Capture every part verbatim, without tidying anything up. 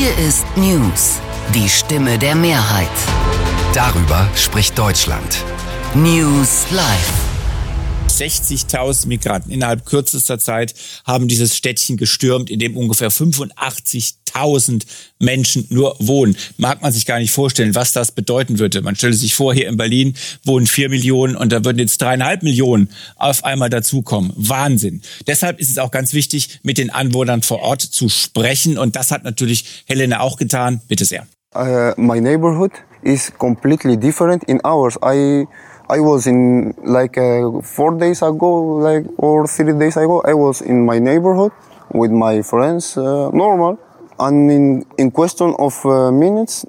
Hier ist News, die Stimme der Mehrheit. Darüber spricht Deutschland. News Live. sechzigtausend Migranten innerhalb kürzester Zeit haben dieses Städtchen gestürmt, in dem ungefähr fünfundachtzigtausend Menschen nur wohnen. Mag man sich gar nicht vorstellen, was das bedeuten würde. Man stelle sich vor, hier in Berlin wohnen vier Millionen und da würden jetzt dreieinhalb Millionen auf einmal dazukommen. Wahnsinn. Deshalb ist es auch ganz wichtig, mit den Anwohnern vor Ort zu sprechen. Und das hat natürlich Helena auch getan. Bitte sehr. Uh, my neighborhood is completely different in ours. I I was in like uh, four days ago, like or three days ago. I was in my neighborhood with my friends, uh, normal. And in in question of uh, minutes,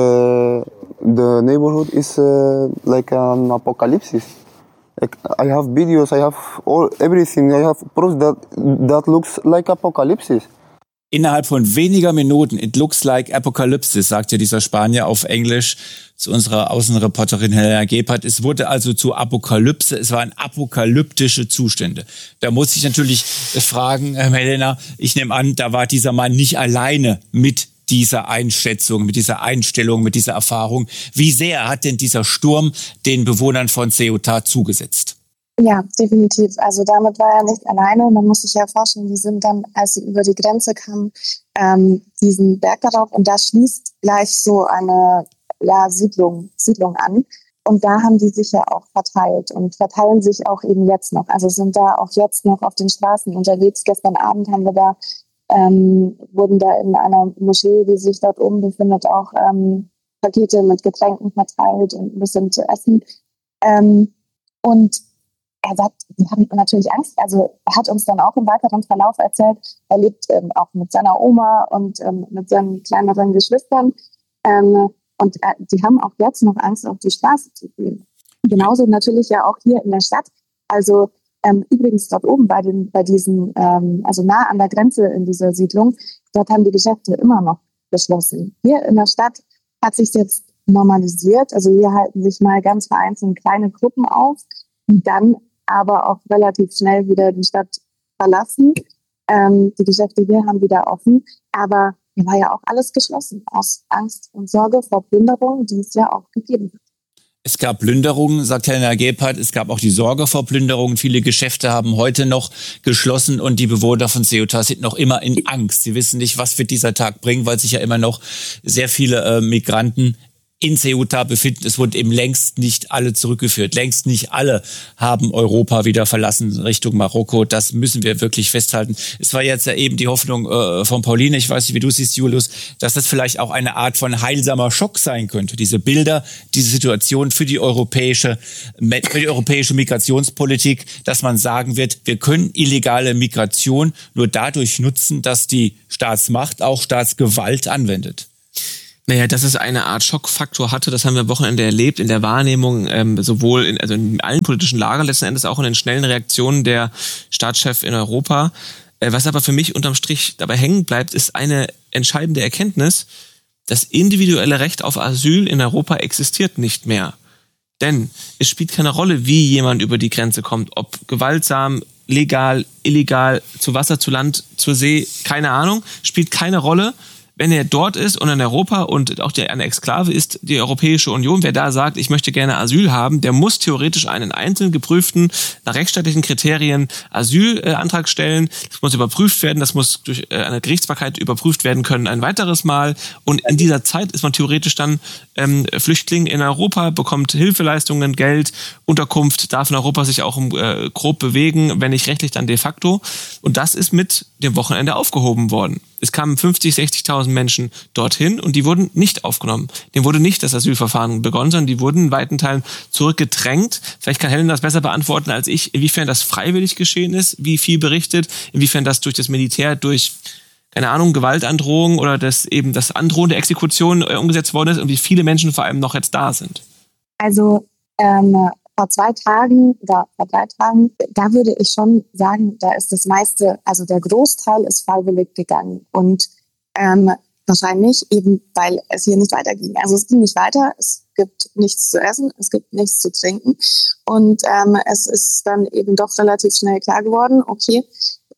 the the neighborhood is uh, like an apocalypse. Like, I have videos, I have all everything. I have proof that that looks like apocalypse. Innerhalb von weniger Minuten, it looks like apocalypse, sagt ja dieser Spanier auf Englisch zu unserer Außenreporterin Helena Gebhardt. Es wurde also zu Apokalypse, es waren apokalyptische Zustände. Da muss ich natürlich fragen, Helena, ich nehme an, da war dieser Mann nicht alleine mit dieser Einschätzung, mit dieser Einstellung, mit dieser Erfahrung. Wie sehr hat denn dieser Sturm den Bewohnern von Ceuta zugesetzt? Ja, definitiv. Also damit war er nicht alleine. Man muss sich ja vorstellen, die sind dann, als sie über die Grenze kamen, ähm, diesen Berg darauf und da schließt gleich so eine ja, Siedlung, Siedlung an. Und da haben die sich ja auch verteilt und verteilen sich auch eben jetzt noch. Also sind da auch jetzt noch auf den Straßen unterwegs. Gestern Abend haben wir da, ähm, wurden da in einer Moschee, die sich dort oben befindet, auch ähm, Pakete mit Getränken verteilt und ein bisschen zu essen. Ähm, und Er sagt, die haben natürlich Angst. Also er hat uns dann auch im weiteren Verlauf erzählt, er lebt ähm, auch mit seiner Oma und ähm, mit seinen kleineren Geschwistern. Ähm, und äh, die haben auch jetzt noch Angst, auf die Straße zu gehen. Genauso natürlich ja auch hier in der Stadt. Also ähm, übrigens dort oben bei den, bei diesen, ähm, also nah an der Grenze in dieser Siedlung, dort haben die Geschäfte immer noch geschlossen. Hier in der Stadt hat sich jetzt normalisiert. Also hier halten sich mal ganz vereinzelt kleine Gruppen auf, die dann aber auch relativ schnell wieder die Stadt verlassen. Ähm, die Geschäfte hier haben wieder offen, aber hier war ja auch alles geschlossen, aus Angst und Sorge vor Plünderungen, die es ja auch gegeben hat. Es gab Plünderungen, sagt Helena Gebhardt, es gab auch die Sorge vor Plünderungen. Viele Geschäfte haben heute noch geschlossen und die Bewohner von Ceuta sind noch immer in Angst. Sie wissen nicht, was wird dieser Tag bringen, weil sich ja immer noch sehr viele äh, Migranten in Ceuta befinden. Es wurden eben längst nicht alle zurückgeführt. Längst nicht alle haben Europa wieder verlassen Richtung Marokko. Das müssen wir wirklich festhalten. Es war jetzt ja eben die Hoffnung äh, von Pauline, ich weiß nicht, wie du siehst, Julius, dass das vielleicht auch eine Art von heilsamer Schock sein könnte. Diese Bilder, diese Situation für die europäische, für die europäische Migrationspolitik, dass man sagen wird, wir können illegale Migration nur dadurch nutzen, dass die Staatsmacht auch Staatsgewalt anwendet. Naja, dass es eine Art Schockfaktor hatte, das haben wir am Wochenende erlebt, in der Wahrnehmung, ähm, sowohl in, also in allen politischen Lagern, letzten Endes auch in den schnellen Reaktionen der Staatschefs in Europa. Äh, was aber für mich unterm Strich dabei hängen bleibt, ist eine entscheidende Erkenntnis: Das individuelle Recht auf Asyl in Europa existiert nicht mehr. Denn es spielt keine Rolle, wie jemand über die Grenze kommt, ob gewaltsam, legal, illegal, zu Wasser, zu Land, zur See, keine Ahnung, spielt keine Rolle. Wenn er dort ist und in Europa und auch die, eine Exklave ist, die Europäische Union, wer da sagt, ich möchte gerne Asyl haben, der muss theoretisch einen einzeln geprüften, nach rechtsstaatlichen Kriterien Asylantrag stellen. Das muss überprüft werden, das muss durch eine Gerichtsbarkeit überprüft werden können ein weiteres Mal. Und in dieser Zeit ist man theoretisch dann ähm, Flüchtling in Europa, bekommt Hilfeleistungen, Geld, Unterkunft, darf in Europa sich auch äh, grob bewegen, wenn nicht rechtlich, dann de facto. Und das ist mit dem Wochenende aufgehoben worden. Es kamen fünfzig, sechzigtausend Menschen dorthin und die wurden nicht aufgenommen. Denen wurde nicht das Asylverfahren begonnen, sondern die wurden in weiten Teilen zurückgedrängt. Vielleicht kann Helen das besser beantworten als ich, inwiefern das freiwillig geschehen ist, wie viel berichtet, inwiefern das durch das Militär, durch, keine Ahnung, Gewaltandrohung oder das eben das Androhen der Exekution äh, umgesetzt worden ist und wie viele Menschen vor allem noch jetzt da sind. Also, ähm, vor zwei Tagen oder vor drei Tagen, da würde ich schon sagen, da ist das meiste, also der Großteil ist freiwillig gegangen und ähm, wahrscheinlich eben, weil es hier nicht weiterging. Also es ging nicht weiter, es gibt nichts zu essen, es gibt nichts zu trinken und ähm, es ist dann eben doch relativ schnell klar geworden, okay,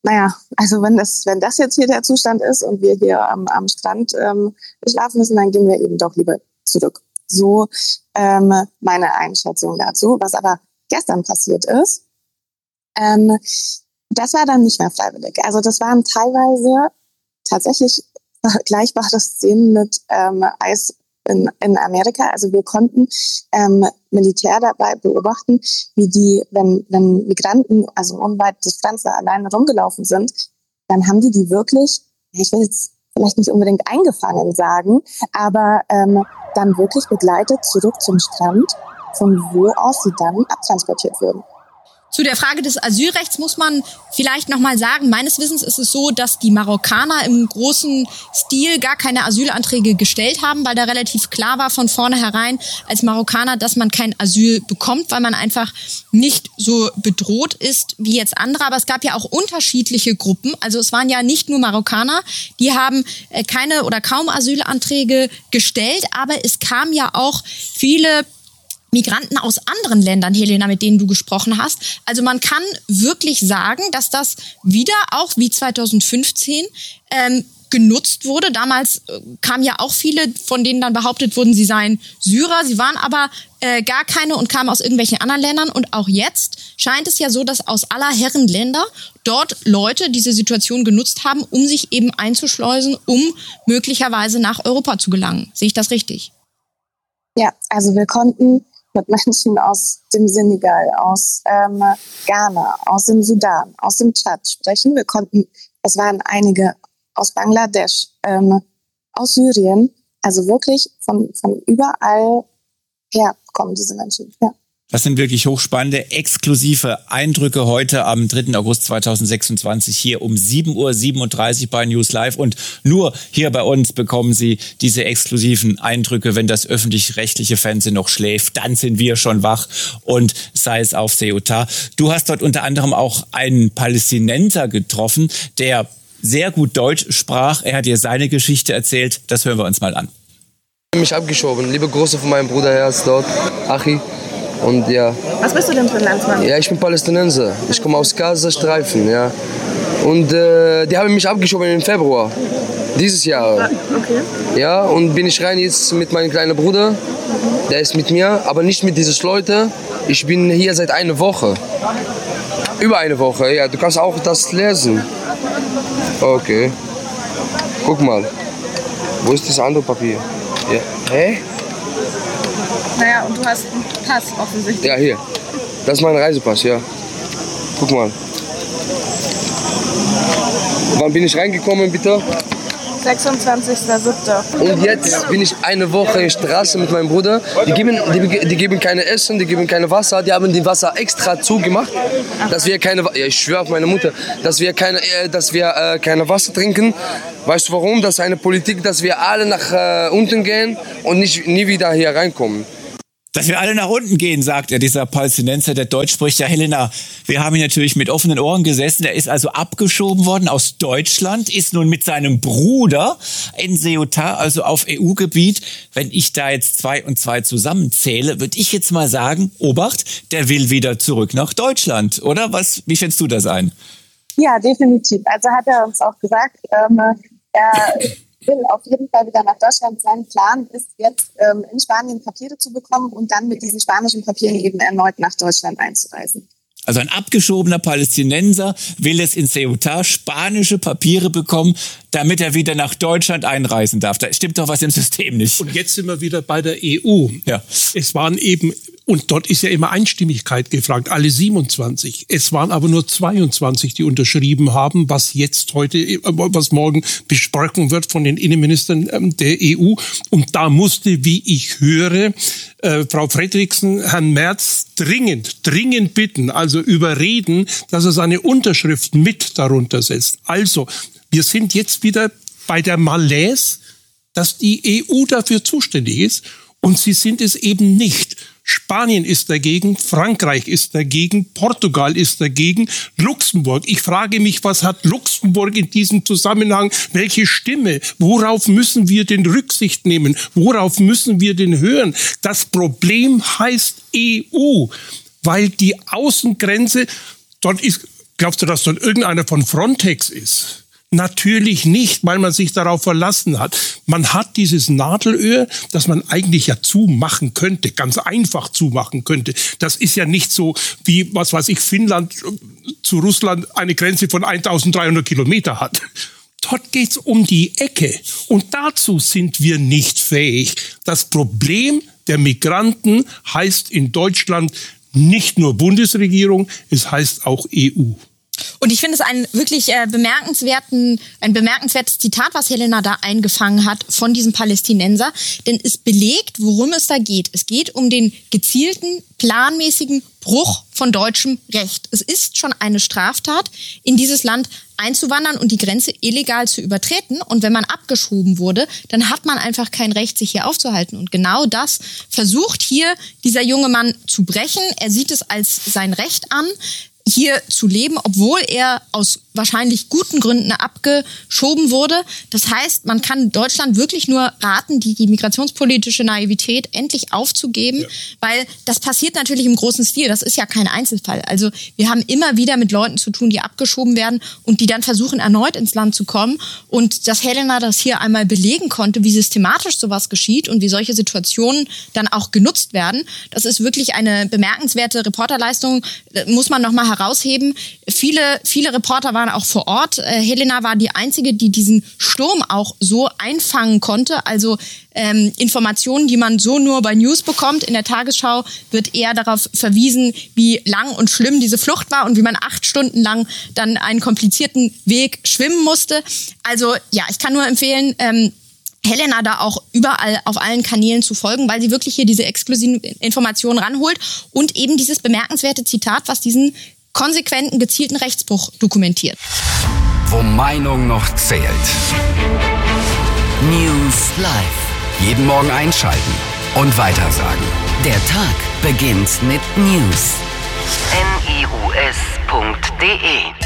naja, also wenn das, wenn das jetzt hier der Zustand ist und wir hier am, am Strand ähm, schlafen müssen, dann gehen wir eben doch lieber zurück. So ähm, meine Einschätzung dazu. Was aber gestern passiert ist, ähm, das war dann nicht mehr freiwillig. Also das waren teilweise tatsächlich vergleichbare Szenen mit ähm, Eis in, in Amerika. Also wir konnten ähm, Militär dabei beobachten, wie die, wenn, wenn Migranten, also unweit des Strands alleine rumgelaufen sind, dann haben die die wirklich, ich will jetzt vielleicht nicht unbedingt eingefangen sagen, aber ähm, dann wirklich begleitet zurück zum Strand, von wo aus sie dann abtransportiert wurden. Zu der Frage des Asylrechts muss man vielleicht nochmal sagen, meines Wissens ist es so, dass die Marokkaner im großen Stil gar keine Asylanträge gestellt haben, weil da relativ klar war von vornherein als Marokkaner, dass man kein Asyl bekommt, weil man einfach nicht so bedroht ist wie jetzt andere. Aber es gab ja auch unterschiedliche Gruppen. Also es waren ja nicht nur Marokkaner, die haben keine oder kaum Asylanträge gestellt, aber es kamen ja auch viele Migranten aus anderen Ländern, Helena, mit denen du gesprochen hast. Also man kann wirklich sagen, dass das wieder auch wie zweitausendfünfzehn ähm, genutzt wurde. Damals äh, kamen ja auch viele, von denen dann behauptet wurden, sie seien Syrer. Sie waren aber äh, gar keine und kamen aus irgendwelchen anderen Ländern. Und auch jetzt scheint es ja so, dass aus aller Herren Länder dort Leute diese Situation genutzt haben, um sich eben einzuschleusen, um möglicherweise nach Europa zu gelangen. Sehe ich das richtig? Ja, also wir konnten mit Menschen aus dem Senegal, aus ähm, Ghana, aus dem Sudan, aus dem Tschad sprechen. Wir konnten, es waren einige aus Bangladesch, ähm, aus Syrien, also wirklich von, von überall her kommen diese Menschen, ja. Das sind wirklich hochspannende, exklusive Eindrücke heute am dritten August zweitausendsechsundzwanzig hier um sieben Uhr siebenunddreißig bei News Live. Und nur hier bei uns bekommen Sie diese exklusiven Eindrücke. Wenn das öffentlich-rechtliche Fernsehen noch schläft, dann sind wir schon wach und sei es auf Ceuta. Du hast dort unter anderem auch einen Palästinenser getroffen, der sehr gut Deutsch sprach. Er hat dir seine Geschichte erzählt. Das hören wir uns mal an. Ich habe mich abgeschoben. Liebe Grüße von meinem Bruder, er ist dort, Achi. Und ja. Was bist du denn für ein Landsmann? Ja, ich bin Palästinenser. Ich komme aus Gazastreifen, ja. Und äh, die haben mich abgeschoben im Februar dieses Jahr. Okay. Ja, und bin ich rein jetzt mit meinem kleinen Bruder. Der ist mit mir, aber nicht mit diesen Leuten. Ich bin hier seit einer Woche. Über eine Woche, ja. Du kannst auch das lesen. Okay. Guck mal. Wo ist das andere Papier? Ja. Hä? Naja, und du hast einen Pass offensichtlich. Ja, hier. Das ist mein Reisepass, ja. Guck mal. Wann bin ich reingekommen, bitte? sechsundzwanzigster siebter Und jetzt bin ich eine Woche in Straße mit meinem Bruder. Die geben, die, die geben keine Essen, die geben keine Wasser. Die haben die Wasser extra zugemacht, dass wir keine, ja, ich schwöre auf meine Mutter, dass wir keine, äh, dass wir äh, keine Wasser trinken. Weißt du warum? Das ist eine Politik, dass wir alle nach äh, unten gehen und nicht, nie wieder hier reinkommen. Dass wir alle nach unten gehen, sagt er, dieser Palästinenser, der Deutsch spricht. Ja, Helena, wir haben hier natürlich mit offenen Ohren gesessen. Er ist also abgeschoben worden aus Deutschland, ist nun mit seinem Bruder in Ceuta, also auf E U-Gebiet. Wenn ich da jetzt zwei und zwei zusammenzähle, würde ich jetzt mal sagen, Obacht, der will wieder zurück nach Deutschland, oder? Was? Wie schätzt du das ein? Ja, definitiv. Also hat er uns auch gesagt, ähm, er will auf jeden Fall wieder nach Deutschland. Sein Plan ist jetzt, ähm, in Spanien Papiere zu bekommen und dann mit diesen spanischen Papieren eben erneut nach Deutschland einzureisen. Also ein abgeschobener Palästinenser will es in Ceuta spanische Papiere bekommen, damit er wieder nach Deutschland einreisen darf. Da stimmt doch was im System nicht. Und jetzt sind wir wieder bei der E U. Ja. Es waren eben, und dort ist ja immer Einstimmigkeit gefragt, alle siebenundzwanzig. Es waren aber nur zweiundzwanzig, die unterschrieben haben, was jetzt heute, was morgen besprochen wird von den Innenministern der E U. Und da musste, wie ich höre, äh, Frau Fredriksen Herrn Merz dringend, dringend bitten, also überreden, dass er seine Unterschrift mit darunter setzt. Also, wir sind jetzt wieder bei der Malaise, dass die E U dafür zuständig ist. Und sie sind es eben nicht. Spanien ist dagegen, Frankreich ist dagegen, Portugal ist dagegen, Luxemburg. Ich frage mich, was hat Luxemburg in diesem Zusammenhang? Welche Stimme? Worauf müssen wir denn Rücksicht nehmen? Worauf müssen wir denn hören? Das Problem heißt E U, weil die Außengrenze, dort ist Glaubst du, dass dort irgendeiner von Frontex ist? Natürlich nicht, weil man sich darauf verlassen hat. Man hat dieses Nadelöhr, das man eigentlich ja zumachen könnte, ganz einfach zumachen könnte. Das ist ja nicht so wie, was weiß ich, Finnland zu Russland eine Grenze von eintausenddreihundert Kilometer hat. Dort geht's um die Ecke. Und dazu sind wir nicht fähig. Das Problem der Migranten heißt in Deutschland nicht nur Bundesregierung, es heißt auch E U. Und ich finde es einen wirklich äh, bemerkenswerten, ein bemerkenswertes Zitat, was Helena da eingefangen hat von diesem Palästinenser. Denn es belegt, worum es da geht. Es geht um den gezielten, planmäßigen Bruch von deutschem Recht. Es ist schon eine Straftat, in dieses Land einzuwandern und die Grenze illegal zu übertreten. Und wenn man abgeschoben wurde, dann hat man einfach kein Recht, sich hier aufzuhalten. Und genau das versucht hier dieser junge Mann zu brechen. Er sieht es als sein Recht an, hier zu leben, obwohl er aus wahrscheinlich guten Gründen abgeschoben wurde. Das heißt, man kann Deutschland wirklich nur raten, die, die migrationspolitische Naivität endlich aufzugeben, ja. Weil das passiert natürlich im großen Stil. Das ist ja kein Einzelfall. Also wir haben immer wieder mit Leuten zu tun, die abgeschoben werden und die dann versuchen, erneut ins Land zu kommen. Und dass Helena das hier einmal belegen konnte, wie systematisch sowas geschieht und wie solche Situationen dann auch genutzt werden, das ist wirklich eine bemerkenswerte Reporterleistung, muss man nochmal herausheben. Viele, viele Reporter waren auch vor Ort. Äh, Helena war die einzige, die diesen Sturm auch so einfangen konnte. Also ähm, Informationen, die man so nur bei News bekommt. In der Tagesschau wird eher darauf verwiesen, wie lang und schlimm diese Flucht war und wie man acht Stunden lang dann einen komplizierten Weg schwimmen musste. Also ja, ich kann nur empfehlen, ähm, Helena da auch überall auf allen Kanälen zu folgen, weil sie wirklich hier diese exklusiven Informationen ranholt und eben dieses bemerkenswerte Zitat, was diesen konsequenten, gezielten Rechtsbruch dokumentiert. Wo Meinung noch zählt. News Live. Jeden Morgen einschalten und weitersagen. Der Tag beginnt mit News. N I U S punkt D E